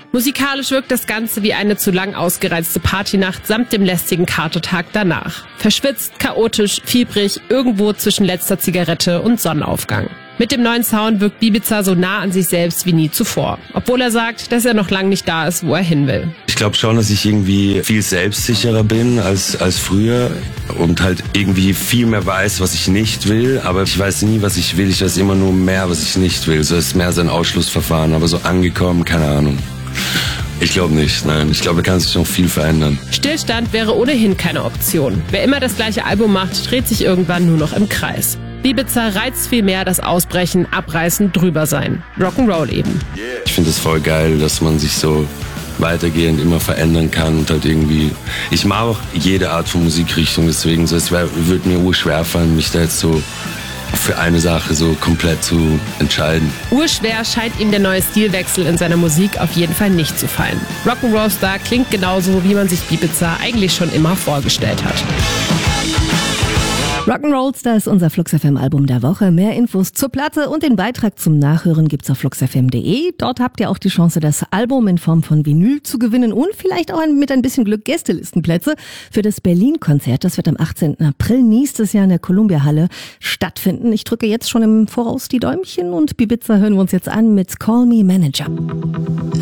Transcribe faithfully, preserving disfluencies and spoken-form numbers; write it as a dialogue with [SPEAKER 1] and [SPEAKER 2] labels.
[SPEAKER 1] Musikalisch wirkt das Ganze wie eine zu lang ausgereizte Partynacht samt dem lästigen Katertag danach. Verschwitzt, chaotisch, fiebrig, irgendwo zwischen letzter Zigarette und Sonnenaufgang. Mit dem neuen Sound wirkt Bibiza so nah an sich selbst wie nie zuvor. Obwohl er sagt, dass er noch lange nicht da ist, wo er hin will.
[SPEAKER 2] Ich glaube schon, dass ich irgendwie viel selbstsicherer bin als, als früher und halt irgendwie viel mehr weiß, was ich nicht will. Aber ich weiß nie, was ich will. Ich weiß immer nur mehr, was ich nicht will. So ist mehr so ein Ausschlussverfahren. Aber so angekommen, keine Ahnung. Ich glaube nicht, nein. Ich glaube, da kann sich noch viel verändern.
[SPEAKER 1] Stillstand wäre ohnehin keine Option. Wer immer das gleiche Album macht, dreht sich irgendwann nur noch im Kreis. Bibiza reizt vielmehr das Ausbrechen, Abreißen, drüber sein. Rock'n'Roll eben.
[SPEAKER 2] Ich finde es voll geil, dass man sich so weitergehend immer verändern kann und halt irgendwie... Ich mag auch jede Art von Musikrichtung, deswegen so, es wär, würde mir urschwer fallen, mich da jetzt so für eine Sache so komplett zu entscheiden.
[SPEAKER 1] Urschwer scheint ihm der neue Stilwechsel in seiner Musik auf jeden Fall nicht zu fallen. Rock'n'Roll-Star klingt genauso, wie man sich Bibiza eigentlich schon immer vorgestellt hat.
[SPEAKER 3] Rock'n'Rollstar ist unser Flux F M Album der Woche. Mehr Infos zur Platte und den Beitrag zum Nachhören gibt's auf flux f m punkt de. Dort habt ihr auch die Chance, das Album in Form von Vinyl zu gewinnen und vielleicht auch mit ein bisschen Glück Gästelistenplätze für das Berlin-Konzert. Das wird am achtzehnten April nächstes Jahr in der Columbia-Halle stattfinden. Ich drücke jetzt schon im Voraus die Däumchen und Bibiza hören wir uns jetzt an mit Call Me Manager.